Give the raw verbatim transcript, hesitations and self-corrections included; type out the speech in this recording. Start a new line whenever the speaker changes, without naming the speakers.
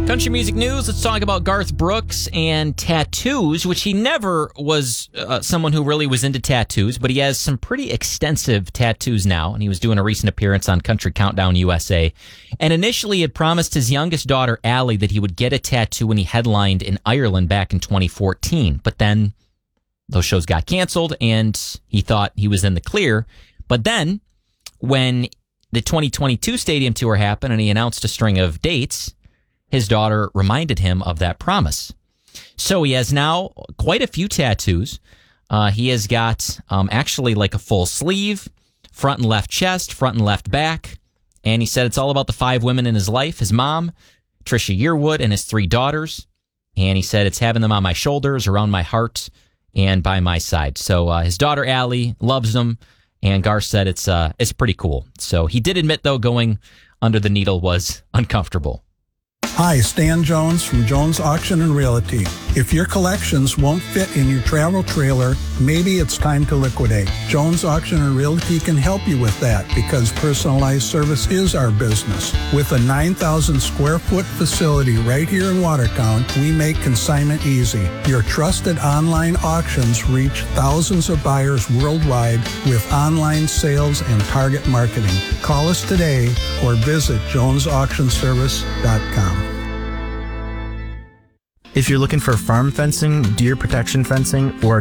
Country music news, let's talk about Garth Brooks and tattoos, which he never was uh, someone who really was into tattoos, but he has some pretty extensive tattoos now, and he was doing a recent appearance on Country Countdown U S A, and initially had promised his youngest daughter, Allie, that he would get a tattoo when he headlined in Ireland back in twenty fourteen, but then those shows got canceled, and he thought he was in the clear, but then when the twenty twenty-two Stadium Tour happened and he announced a string of dates, his daughter reminded him of that promise. So he has now quite a few tattoos. Uh, he has got um, actually like a full sleeve, front and left chest, front and left back. And he said it's all about the five women in his life, his mom, Trisha Yearwood, and his three daughters. And he said it's having them on my shoulders, around my heart, and by my side. So uh, his daughter, Allie, loves them. And Garth said it's uh, it's pretty cool. So he did admit, though, going under the needle was uncomfortable.
Hi, Stan Jones from Jones Auction and Realty. If your collections won't fit in your travel trailer, maybe it's time to liquidate. Jones Auction and Realty can help you with that because personalized service is our business. With a nine thousand square foot facility right here in Watertown, we make consignment easy. Your trusted online auctions reach thousands of buyers worldwide with online sales and target marketing. Call us today or visit jones auction service dot com.
If you're looking for farm fencing, deer protection fencing, or